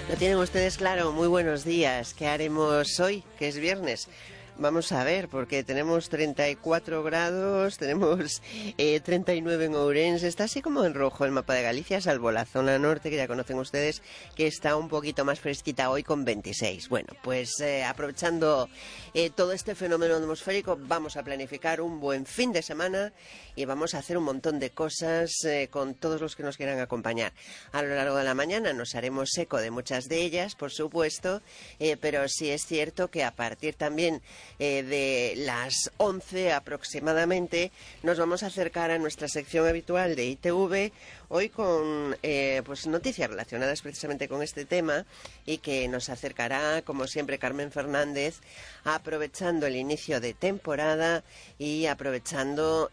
Lo tienen ustedes claro. Muy buenos días. ¿Qué haremos hoy, que es viernes? Vamos a ver, porque tenemos 34 grados, tenemos 39 en Ourense. Está así como en rojo el mapa de Galicia, salvo la zona norte, que ya conocen ustedes, que está un poquito más fresquita hoy con 26. Bueno, pues aprovechando todo este fenómeno atmosférico, vamos a planificar un buen fin de semana y vamos a hacer un montón de cosas con todos los que nos quieran acompañar. A lo largo de la mañana nos haremos eco de muchas de ellas, por supuesto, pero sí es cierto que a partir también de las 11 aproximadamente nos vamos a acercar a nuestra sección habitual de ITV, hoy con pues noticias relacionadas precisamente con este tema, y que nos acercará, como siempre, Carmen Fernández, aprovechando el inicio de temporada y aprovechando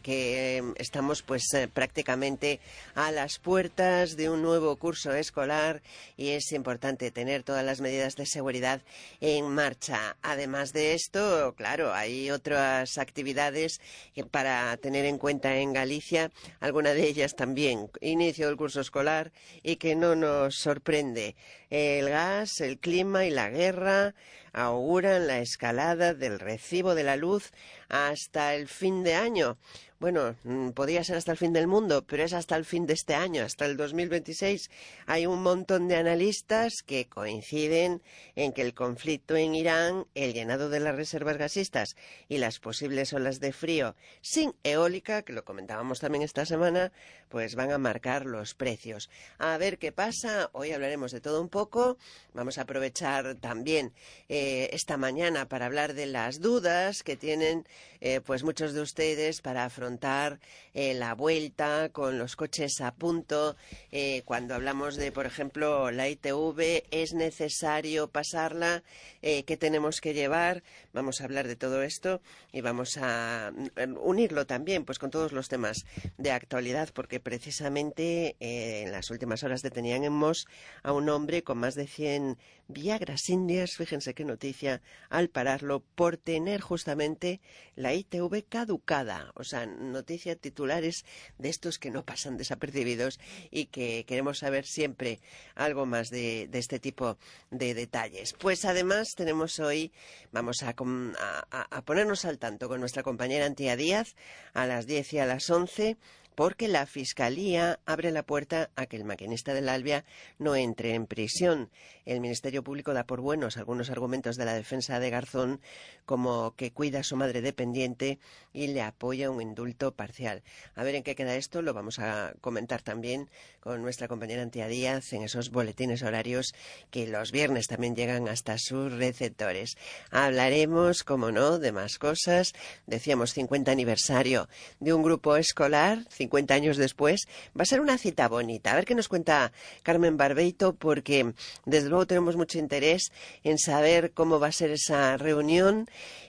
que estamos pues prácticamente a las puertas de un nuevo curso escolar y es importante tener todas las medidas de seguridad en marcha. Además de esto, claro, hay otras actividades para tener en cuenta en Galicia, alguna de ellas también inicio del curso escolar y que no nos sorprende. El gas, el clima y la guerra auguran la escalada del recibo de la luz hasta el fin de año. Bueno, podría ser hasta el fin del mundo, pero es hasta el fin de este año, hasta el 2026. Hay un montón de analistas que coinciden en que el conflicto en Irán, el llenado de las reservas gasistas y las posibles olas de frío sin eólica, que lo comentábamos también esta semana, pues van a marcar los precios. A ver qué pasa. Hoy hablaremos de todo un poco. Vamos a aprovechar también esta mañana para hablar de las dudas que tienen pues muchos de ustedes para afrontar la vuelta con los coches a punto. Cuando hablamos de, por ejemplo, la ITV, ¿es necesario pasarla? ¿Qué tenemos que llevar? Vamos a hablar de todo esto y vamos a unirlo también pues con todos los temas de actualidad, porque precisamente en las últimas horas detenían en Mos a un hombre con más de 100 Viagras indias, fíjense qué noticia, al pararlo por tener justamente la ITV caducada. O sea, noticia, titulares de estos que no pasan desapercibidos y que queremos saber siempre algo más de este tipo de detalles. Pues además tenemos hoy, vamos a ponernos al tanto con nuestra compañera Antía Díaz a las 10 y a las 11, porque la Fiscalía abre la puerta a que el maquinista del Albia no entre en prisión. El Ministerio Público da por buenos algunos argumentos de la defensa de Garzón, como que cuida a su madre dependiente y le apoya un indulto parcial. A ver en qué queda esto, lo vamos a comentar también con nuestra compañera Antía Díaz en esos boletines horarios que los viernes también llegan hasta sus receptores. Hablaremos, como no, de más cosas. Decíamos 50 aniversario de un grupo escolar, 50 años después. Va a ser una cita bonita. A ver qué nos cuenta Carmen Barbeito, porque desde luego tenemos mucho interés en saber cómo va a ser esa reunión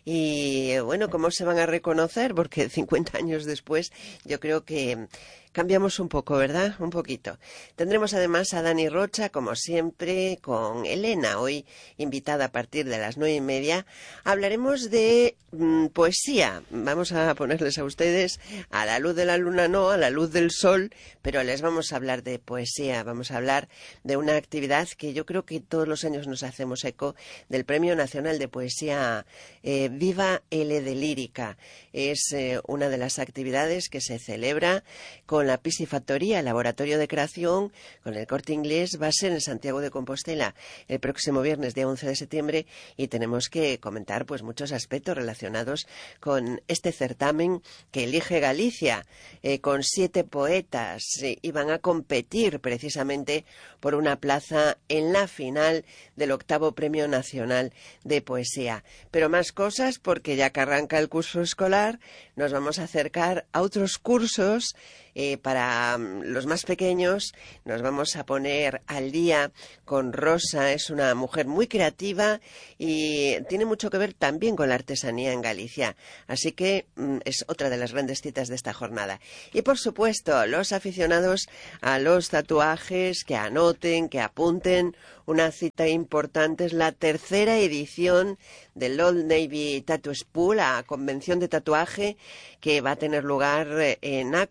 y, bueno, cómo se van a reconocer, porque 50 años después yo creo que cambiamos un poco, ¿verdad? Un poquito. Tendremos además a Dani Rocha, como siempre, con Elena, hoy invitada a partir de las 9:30. Hablaremos de poesía. Vamos a ponerles a ustedes a la luz de la luna, no, a la luz del sol, pero les vamos a hablar de poesía. Vamos a hablar de una actividad que yo creo que todos los años nos hacemos eco del Premio Nacional de Poesía Viva L de Lírica. Es una de las actividades que se celebra con la Piscifactoría, el laboratorio de creación, con el Corte Inglés. Va a ser en Santiago de Compostela el próximo viernes, día 11 de septiembre, y tenemos que comentar pues muchos aspectos relacionados con este certamen que elige Galicia, con 7 poetas, y van a competir precisamente por una plaza en la final del 8º Premio Nacional de Poesía. Pero más cosas, porque ya que arranca el curso escolar, nos vamos a acercar a otros cursos. Para los más pequeños nos vamos a poner al día con Rosa. Es una mujer muy creativa y tiene mucho que ver también con la artesanía en Galicia. Así que es otra de las grandes citas de esta jornada. Y por supuesto, los aficionados a los tatuajes, que anoten, que apunten. Una cita importante es la 3ª edición del Old Navy Tattoo School, la convención de tatuaje que va a tener lugar en A Coruña,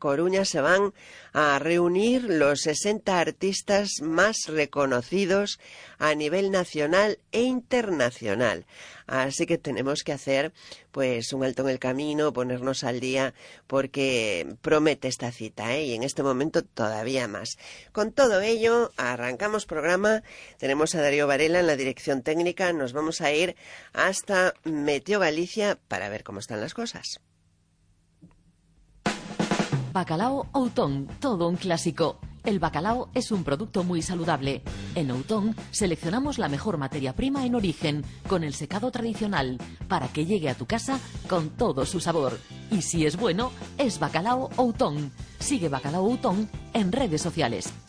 se van a reunir los 60 artistas más reconocidos a nivel nacional e internacional. Así que tenemos que hacer pues un alto en el camino, ponernos al día, porque promete esta cita, y en este momento todavía más. Con todo ello, arrancamos programa. Tenemos a Darío Varela en la dirección técnica. Nos vamos a ir hasta Meteo Galicia para ver cómo están las cosas. Bacalao Outón, todo un clásico. El bacalao es un producto muy saludable. En Outón seleccionamos la mejor materia prima en origen, con el secado tradicional, para que llegue a tu casa con todo su sabor. Y si es bueno, es Bacalao Outón. Sigue Bacalao Outón en redes sociales.